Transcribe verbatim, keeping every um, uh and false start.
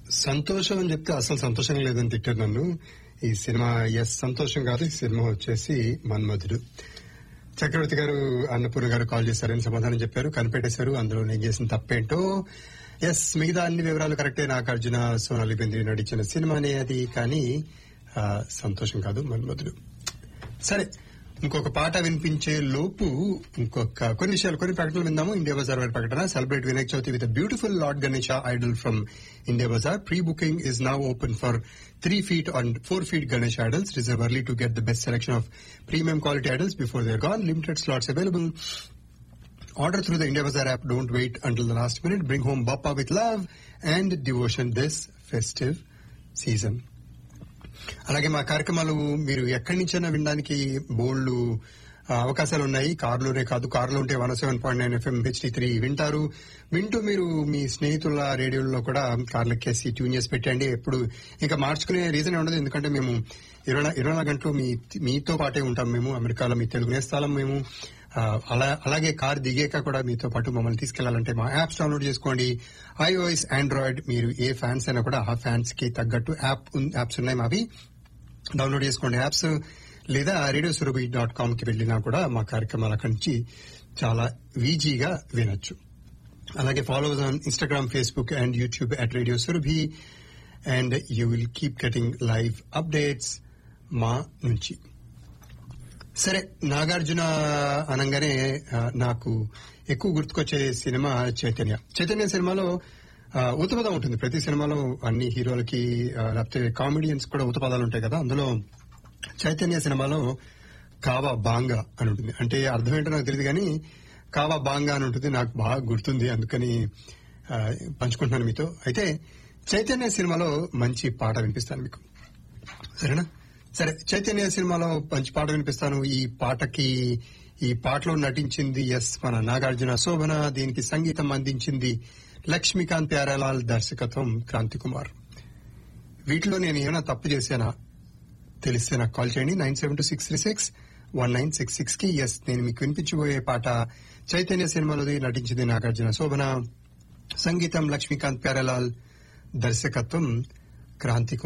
సంతోషం అని చెప్తే అసలు సంతోషంగా లేదని తిట్టారు నన్ను. ఈ సినిమా ఎస్ సంతోషం కాదు, ఈ సినిమా వచ్చేసి మన్మధుడు. చక్రవర్తి గారు అన్నపూర్ణ గారు కాల్ చేశారని సమాధానం చెప్పారు, కనిపెట్టేశారు అందులో నేను చేసిన తప్పేంటో. ఎస్, మిగతా అన్ని వివరాలు కరెక్టే. నాగార్జున సోనాలి బెంద్రే నటించిన సినిమానే అది, కానీ ఆ, సంతోషం కాదు, మన్మధుడు. సరే, ఇంకొక పాట వినిపించే లోపు ఇంకొక కొన్ని విషయాలు, కొన్ని ప్రకటనలు విందాము. ఇండియా బజార్ వారి ప్రకటన: celebrate Vinayaka Chavithi with beautiful lord Ganesha Idol from India Bazaar. Pre booking is now open for three feet and four feet Ganesh idols. Reserve early to get the best selection of premium quality idols before they're gone. Limited slots available. Order through the India Bazaar app. Don't wait until the last minute. Bring home Bappa with love and devotion this festive season. అలాగే మా కార్యక్రమాలు మీరు ఎక్కడి నుంచైనా వినడానికి బోల్డ్ అవకాశాలు ఉన్నాయి. కారులోనే కాదు, కారులో ఉంటే one seven point nine FM HD three వింటారు. వింటూ మీరు మీ స్నేహితుల రేడియోలో కూడా కార్లు ఎక్కేసి ట్యూన్ చేసి పెట్టండి. ఎప్పుడు ఇంకా మార్చుకునే రీజన్ ఉండదు, ఎందుకంటే మేము ఇరవై ఇరవై నాలుగు గంటలు మీ మీతో పాటే ఉంటాం. మేము అమెరికాలో మీ తెలుగు నేస్తాలం మేము. అలా అలాగే కార్ దిగాక కూడా మీతో పాటు మమ్మల్ని తీసుకెళ్లాలంటే మా యాప్స్ డౌన్లోడ్ చేసుకోండి. ఐఓఎస్, ఆండ్రాయిడ్, మీరు ఏ ఫ్యాన్స్ అయినా కూడా ఆ ఫ్యాన్స్ కి తగ్గట్టు యాప్ యాప్స్ ఉన్నాయి మావి, డౌన్లోడ్ చేసుకోండి యాప్స్. లేదా రేడియో సురభి డాట్ కామ్ కి వెళ్ళినా కూడా మా కార్యక్రమాలు అక్కడి నుంచి చాలా ఈజీగా వినొచ్చు. అలాగే follow on Instagram, Facebook and YouTube at radio Surabhi, and you will keep getting live updates మా నుంచి. సరే, నాగార్జున అనగానే నాకు ఎక్కువ గుర్తుకొచ్చే సినిమా చైతన్య. చైతన్య సినిమాలో ఉతపదం ఉంటుంది. ప్రతి సినిమాలో అన్ని హీరోలకి లేకపోతే కామెడియన్స్ కూడా ఉతపదాలు ఉంటాయి కదా. అందులో చైతన్య సినిమాలో కావా బాంగా అని ఉంటుంది. అంటే అర్థం ఏంటో నాకు తెలియదు, కానీ కావా బాంగా అని ఉంటుంది, నాకు బాగా గుర్తుంది, అందుకని పంచుకుంటున్నాను మీతో. అయితే చైతన్య సినిమాలో మంచి పాట వినిపిస్తాను మీకు, సరేనా? సరే, చైతన్య సినిమాలో మంచి పాట వినిపిస్తాను. ఈ పాటకి ఈ పాటలో నటించింది ఎస్ మన నాగార్జున శోభన. దీనికి సంగీతం అందించింది లక్ష్మీకాంత్ ప్యారేలాల్, దర్శకత్వం క్రాంతి కుమార్. వీటిలో నేను ఏమైనా తప్పు చేశానా తెలిస్తే నాకు కాల్ చేయండి. Nine seven two six three six one nine six six కి. ఎస్, నేను మీకు వినిపించబోయే పాట చైతన్య సినిమాలోది, నటించింది నాగార్జున శోభన, సంగీతం లక్ష్మీకాంత్ ప్యారేలాల్, దర్శకత్వం క్రాంతి కుమార్.